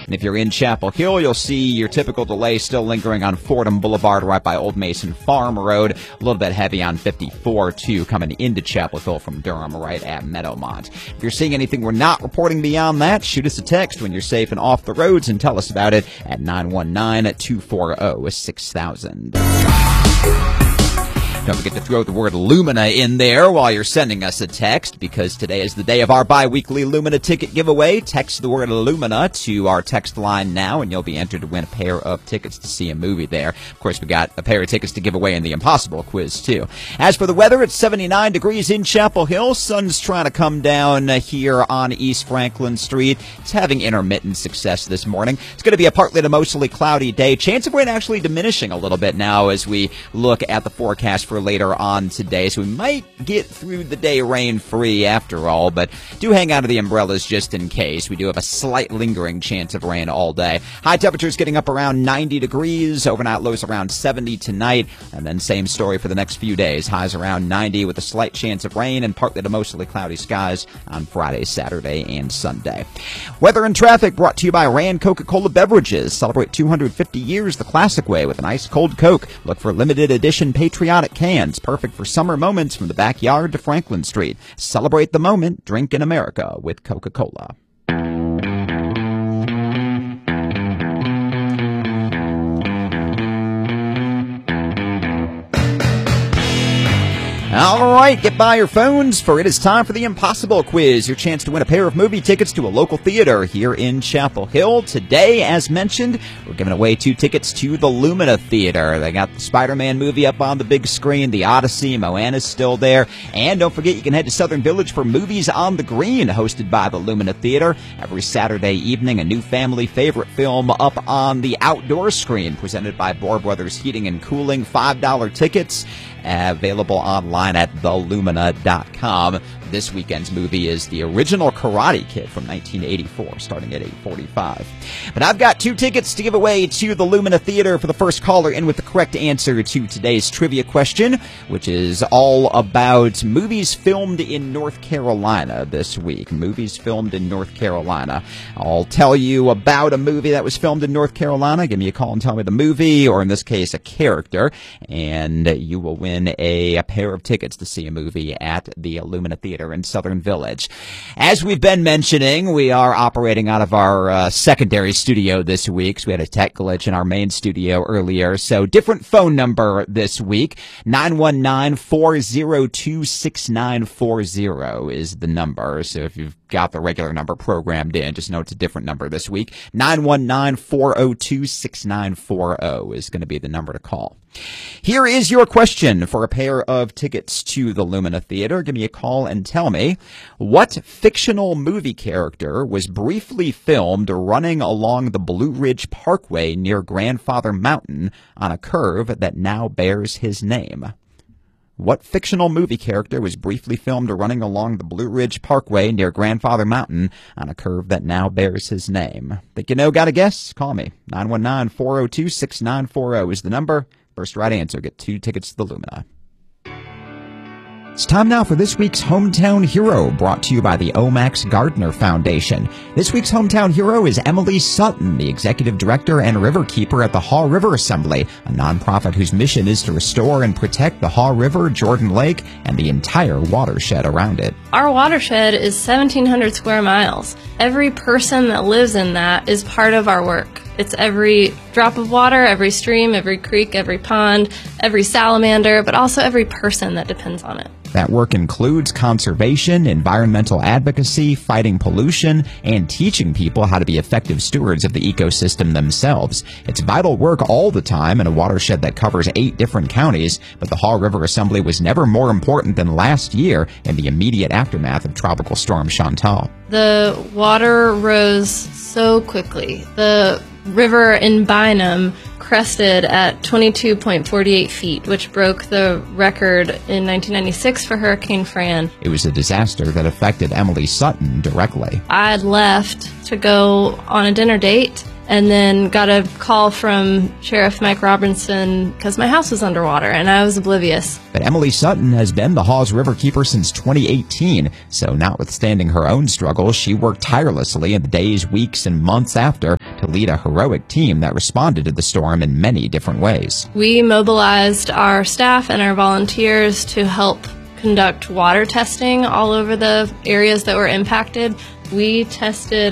And if you're in Chapel Hill, you'll see your typical delay still lingering on Fordham Boulevard right by Old Mason Farm Road. A little bit heavy on 54, too, coming into Chapel Hill from Durham right at Meadowmont. If you're seeing anything we're not reporting beyond that, shoot us a text when you're safe and off the roads and tell us about it at 919-240-6000. Don't forget to throw the word Lumina in there while you're sending us a text, because today is the day of our bi-weekly Lumina ticket giveaway. Text the word Lumina to our text line now, and you'll be entered to win a pair of tickets to see a movie there. Of course, we got a pair of tickets to give away in the Impossible quiz, too. As for the weather, it's 79 degrees in Chapel Hill. Sun's trying to come down here on East Franklin Street. It's having intermittent success this morning. It's going to be a partly to mostly cloudy day. Chance of rain actually diminishing a little bit now as we look at the forecast for later on today, so we might get through the day rain-free after all, but do hang out of the umbrellas just in case. We do have a slight lingering chance of rain all day. High temperatures getting up around 90 degrees, overnight lows around 70 tonight, and then same story for the next few days. Highs around 90 with a slight chance of rain and partly to mostly cloudy skies on Friday, Saturday, and Sunday. Weather and traffic brought to you by Rand Coca-Cola Beverages. Celebrate 250 years the classic way with an ice cold Coke. Look for limited edition patriotic cans, perfect for summer moments from the backyard to Franklin Street. Celebrate the moment. Drink in America with Coca-Cola. All right, get by your phones, for it is time for the Impossible Quiz, your chance to win a pair of movie tickets to a local theater here in Chapel Hill. Today, as mentioned, we're giving away 2 tickets to the Lumina Theater. They got the Spider-Man movie up on the big screen, The Odyssey, Moana's still there, and don't forget you can head to Southern Village for Movies on the Green, hosted by the Lumina Theater. Every Saturday evening, a new family favorite film up on the outdoor screen, presented by Bohr Brothers Heating and Cooling. $5 tickets. Available online at thelumina.com. This weekend's movie is the original Karate Kid from 1984, starting at 8:45. But I've got 2 tickets to give away to the Lumina Theater for the first caller in with the correct answer to today's trivia question, which is all about movies filmed in North Carolina this week. Movies filmed in North Carolina. I'll tell you about a movie that was filmed in North Carolina. Give me a call and tell me the movie, or in this case, a character, and you will win a pair of tickets to see a movie at the Lumina Theater in Southern Village. As we've been mentioning, we are operating out of our secondary studio this week, so we had a tech glitch in our main studio earlier. So different phone number this week. 919-402-6940 is the number. So if you've got the regular number programmed in, just know it's a different number this week. 919-402-6940 is going to be the number to call. Here is your question for a pair of tickets to the Lumina Theater. Give me a call and tell me, what fictional movie character was briefly filmed running along the Blue Ridge Parkway near Grandfather Mountain on a curve that now bears his name? What fictional movie character was briefly filmed running along the Blue Ridge Parkway near Grandfather Mountain on a curve that now bears his name? Think you know? Got a guess? Call me. 919-402-6940 is the number. First right answer, get 2 tickets to the Lumina. It's time now for this week's Hometown Hero, brought to you by the Omax Gardner Foundation. This week's Hometown Hero is Emily Sutton, the Executive Director and Riverkeeper at the Haw River Assembly, a nonprofit whose mission is to restore and protect the Haw River, Jordan Lake, and the entire watershed around it. Our watershed is 1,700 square miles. Every person that lives in that is part of our work. It's every drop of water, every stream, every creek, every pond, every salamander, but also every person that depends on it. That work includes conservation, environmental advocacy, fighting pollution, and teaching people how to be effective stewards of the ecosystem themselves. It's vital work all the time in a watershed that covers 8 different counties, but the Haw River Assembly was never more important than last year in the immediate aftermath of Tropical Storm Chantal. The water rose so quickly. The river in Bynum crested at 22.48 feet, which broke the record in 1996 for Hurricane Fran. It was a disaster that affected Emily Sutton directly. I had left to go on a dinner date and then got a call from Sheriff Mike Robinson because my house was underwater, and I was oblivious. But Emily Sutton has been the Hawes Riverkeeper since 2018, so notwithstanding her own struggles, she worked tirelessly in the days, weeks, and months after to lead a heroic team that responded to the storm in many different ways. We mobilized our staff and our volunteers to help conduct water testing all over the areas that were impacted. We tested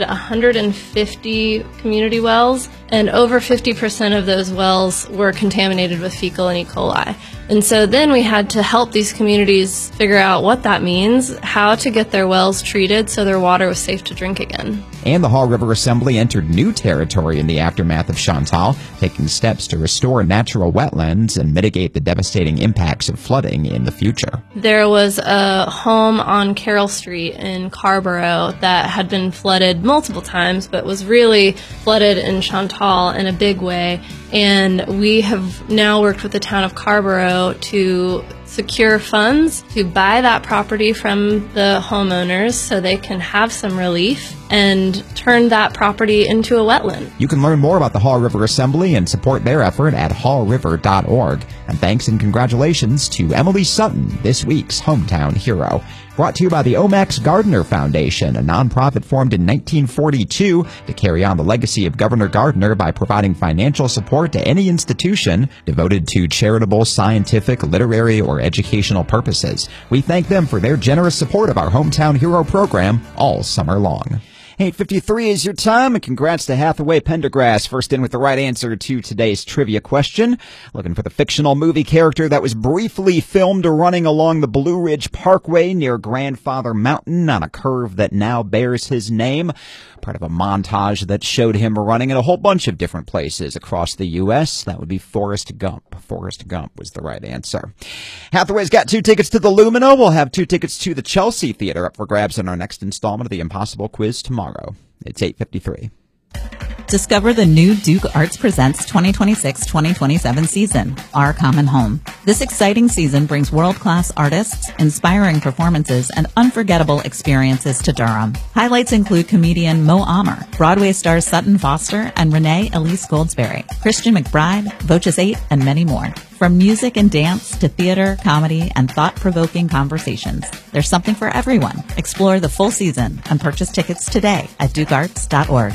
150 community wells, and over 50% of those wells were contaminated with fecal and E. coli. And so then we had to help these communities figure out what that means, how to get their wells treated so their water was safe to drink again. And the Haw River Assembly entered new territory in the aftermath of Chantal, taking steps to restore natural wetlands and mitigate the devastating impacts of flooding in the future. There was a home on Carroll Street in Carrboro that had been flooded multiple times, but was really flooded in Chantal in a big way. And we have now worked with the town of Carrboro to secure funds to buy that property from the homeowners so they can have some relief and turn that property into a wetland. You can learn more about the Haw River Assembly and support their effort at hawriver.org. And thanks and congratulations to Emily Sutton, this week's Hometown Hero. Brought to you by the Omax Gardner Foundation, a nonprofit formed in 1942 to carry on the legacy of Governor Gardner by providing financial support to any institution devoted to charitable, scientific, literary, or educational purposes. We thank them for their generous support of our Hometown Hero program all summer long. 8:53 is your time, and congrats to Hathaway Pendergrass, first in with the right answer to today's trivia question. Looking for the fictional movie character that was briefly filmed running along the Blue Ridge Parkway near Grandfather Mountain on a curve that now bears his name. Part of a montage that showed him running in a whole bunch of different places across the U.S. That would be Forrest Gump. Forrest Gump was the right answer. Hathaway's got 2 tickets to the Lumina. We'll have 2 tickets to the Chelsea Theater up for grabs in our next installment of the Impossible Quiz tomorrow. It's 8:53. Discover the new Duke Arts Presents 2026-2027 season, Our Common Home. This exciting season brings world-class artists, inspiring performances, and unforgettable experiences to Durham. Highlights include comedian Mo Amer, Broadway stars Sutton Foster and Renee Elise Goldsberry, Christian McBride, Voces 8, and many more. From music and dance to theater, comedy, and thought-provoking conversations, there's something for everyone. Explore the full season and purchase tickets today at dukearts.org.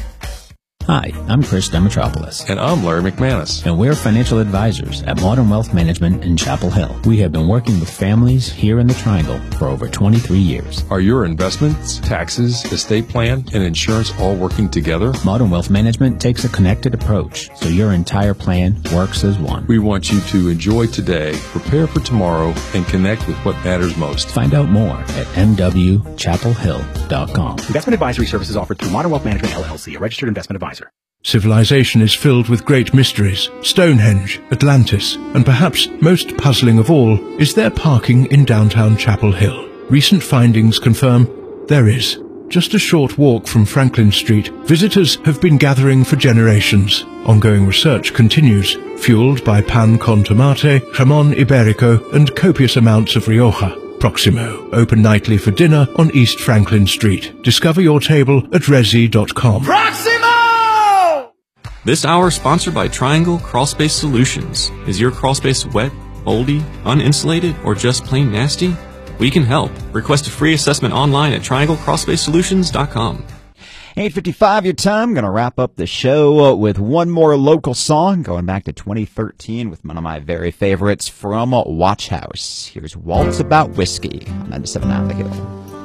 Hi, I'm Chris Demetropoulos. And I'm Larry McManus. And we're financial advisors at Modern Wealth Management in Chapel Hill. We have been working with families here in the Triangle for over 23 years. Are your investments, taxes, estate plan, and insurance all working together? Modern Wealth Management takes a connected approach, so your entire plan works as one. We want you to enjoy today, prepare for tomorrow, and connect with what matters most. Find out more at mwchapelhill.com. Investment advisory services offered through Modern Wealth Management, LLC, a registered investment advisor. Civilization is filled with great mysteries. Stonehenge, Atlantis, and perhaps most puzzling of all is there parking in downtown Chapel Hill. Recent findings confirm there is. Just a short walk from Franklin Street, visitors have been gathering for generations. Ongoing research continues, fueled by pan con tomate, jamon iberico, and copious amounts of Rioja. Proximo, open nightly for dinner on East Franklin Street. Discover your table at resi.com. Proximo! This hour is sponsored by Triangle Crawlspace Solutions. Is your crawlspace wet, moldy, uninsulated, or just plain nasty? We can help. Request a free assessment online at trianglecrawlspacesolutions.com. 8:55 your time. Going to wrap up the show with one more local song going back to 2013 with one of my very favorites from Watch House. Here's Waltz About Whiskey on 97.9 The Hill.